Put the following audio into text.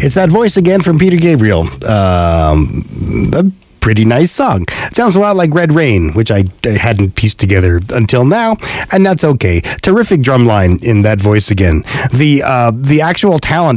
It's that voice again from Peter Gabriel. A pretty nice song. It sounds a lot like Red Rain, which I hadn't pieced together until now, and that's okay. Terrific drum line in that voice again. The actual talent